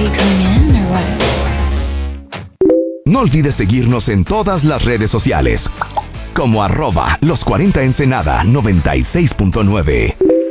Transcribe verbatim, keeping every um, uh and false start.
you coming in or what? No olvides seguirnos en todas las redes sociales como arroba los cuarenta Ensenada noventa y seis punto nueve.